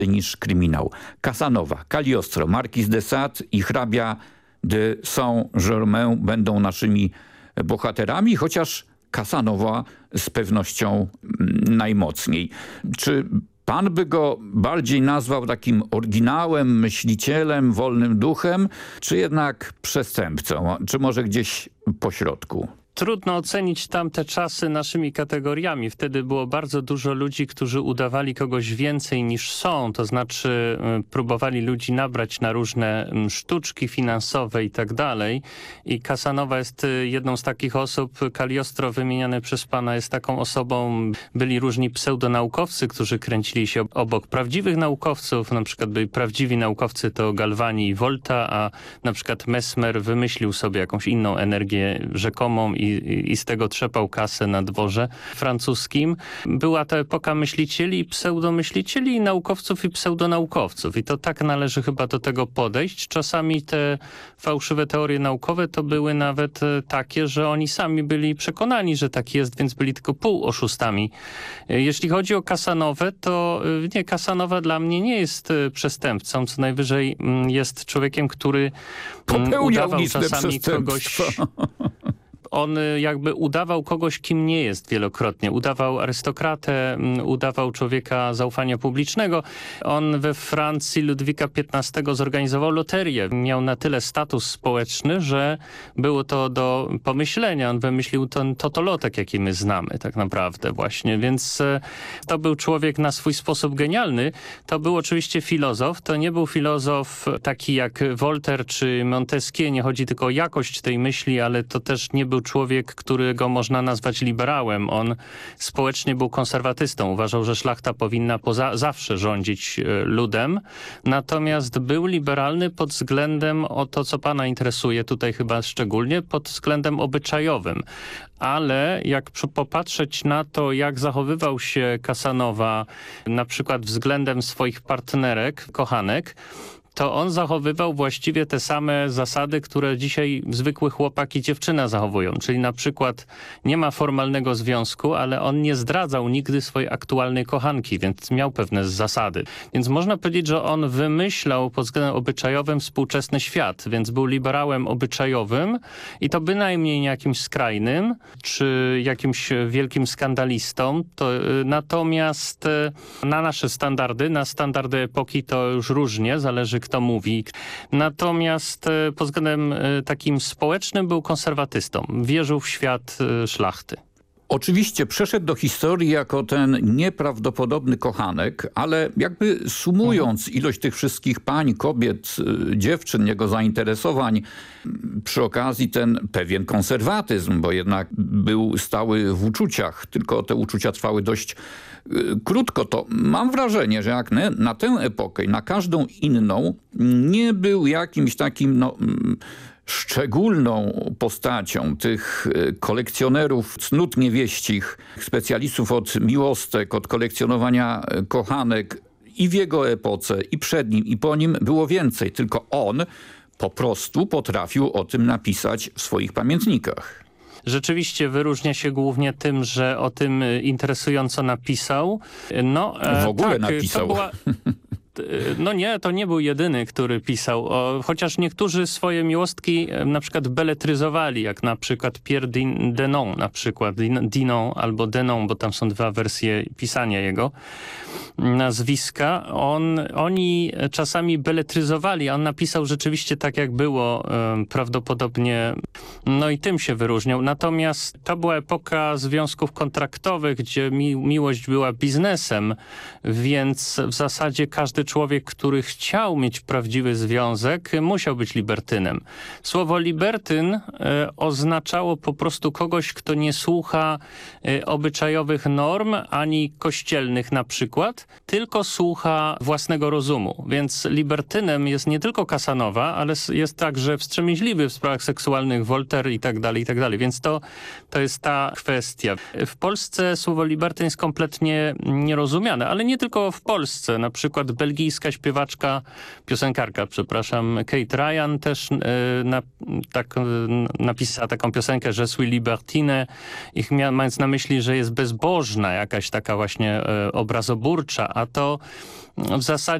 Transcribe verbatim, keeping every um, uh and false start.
niż kryminał. Casanova, Cagliostro, Marquis de Sade i hrabia de Saint-Germain będą naszymi bohaterami, chociaż Casanova z pewnością najmocniej. Czy pan by go bardziej nazwał takim oryginałem, myślicielem, wolnym duchem, czy jednak przestępcą, czy może gdzieś po środku? Trudno ocenić tamte czasy naszymi kategoriami. Wtedy było bardzo dużo ludzi, którzy udawali kogoś więcej niż są, to znaczy próbowali ludzi nabrać na różne sztuczki finansowe i tak dalej. I Casanova jest jedną z takich osób. Cagliostro wymieniany przez pana jest taką osobą. Byli różni pseudonaukowcy, którzy kręcili się obok prawdziwych naukowców. Na przykład byli prawdziwi naukowcy to Galvani i Volta, a na przykład Mesmer wymyślił sobie jakąś inną energię rzekomą i I, i z tego trzepał kasę na dworze francuskim. Była to epoka myślicieli, pseudomyślicieli, naukowców i pseudonaukowców. I to tak należy chyba do tego podejść. Czasami te fałszywe teorie naukowe to były nawet takie, że oni sami byli przekonani, że tak jest, więc byli tylko półoszustami. Jeśli chodzi o Casanovę, to nie, Casanova dla mnie nie jest przestępcą. Co najwyżej jest człowiekiem, który Popełniał udawał czasami kogoś... On jakby udawał kogoś, kim nie jest wielokrotnie. Udawał arystokratę, udawał człowieka zaufania publicznego. On we Francji Ludwika piętnastego zorganizował loterię. Miał na tyle status społeczny, że było to do pomyślenia. On wymyślił ten totolotek, jaki my znamy tak naprawdę właśnie. Więc to był człowiek na swój sposób genialny. To był oczywiście filozof. To nie był filozof taki jak Voltaire czy Montesquieu. Nie chodzi tylko o jakość tej myśli, ale to też nie był człowiek, którego można nazwać liberałem. On społecznie był konserwatystą. Uważał, że szlachta powinna poza, zawsze rządzić ludem. Natomiast był liberalny pod względem, o to co pana interesuje tutaj chyba szczególnie, pod względem obyczajowym. Ale jak popatrzeć na to, jak zachowywał się Casanova na przykład względem swoich partnerek, kochanek, to on zachowywał właściwie te same zasady, które dzisiaj zwykły chłopak i dziewczyna zachowują. Czyli na przykład nie ma formalnego związku, ale on nie zdradzał nigdy swojej aktualnej kochanki, więc miał pewne zasady. Więc można powiedzieć, że on wymyślał pod względem obyczajowym współczesny świat, więc był liberałem obyczajowym i to bynajmniej nie jakimś skrajnym, czy jakimś wielkim skandalistą. To, natomiast na nasze standardy, na standardy epoki to już różnie, zależy kto mówi. Natomiast pod względem takim społecznym był konserwatystą. Wierzył w świat szlachty. Oczywiście przeszedł do historii jako ten nieprawdopodobny kochanek, ale jakby sumując mhm. ilość tych wszystkich pań, kobiet, dziewczyn, jego zainteresowań, przy okazji ten pewien konserwatyzm, bo jednak był stały w uczuciach, tylko te uczucia trwały dość krótko, to mam wrażenie, że jak na, na tę epokę i na każdą inną nie był jakimś takim no, szczególną postacią tych kolekcjonerów cnót niewieścich, specjalistów od miłostek, od kolekcjonowania kochanek i w jego epoce, i przed nim, i po nim było więcej. Tylko on po prostu potrafił o tym napisać w swoich pamiętnikach. Rzeczywiście wyróżnia się głównie tym, że o tym interesująco napisał. No, w ogóle tak, napisał. To była... No nie, to nie był jedyny, który pisał. O, chociaż niektórzy swoje miłostki na przykład beletryzowali, jak na przykład Pierre Denon, na przykład Dinon albo Denon, bo tam są dwa wersje pisania jego nazwiska. On, oni czasami beletryzowali, a on napisał rzeczywiście tak, jak było, prawdopodobnie, no i tym się wyróżniał. Natomiast to była epoka związków kontraktowych, gdzie mi, miłość była biznesem, więc w zasadzie każdy człowiek, który chciał mieć prawdziwy związek, musiał być libertynem. Słowo libertyn e, oznaczało po prostu kogoś, kto nie słucha e, obyczajowych norm, ani kościelnych na przykład, tylko słucha własnego rozumu. Więc libertynem jest nie tylko Casanova, ale jest także wstrzemięźliwy w sprawach seksualnych, Voltaire i tak dalej, i tak dalej. Więc to, to jest ta kwestia. W Polsce słowo libertyn jest kompletnie nierozumiane, ale nie tylko w Polsce. Na przykład Bel belgijska śpiewaczka, piosenkarka, przepraszam, Kate Ryan też e, na, tak, e, napisała taką piosenkę Je suis libertine, ich mia, mając na myśli, że jest bezbożna, jakaś taka właśnie e, obrazoburcza, a to w zasadzie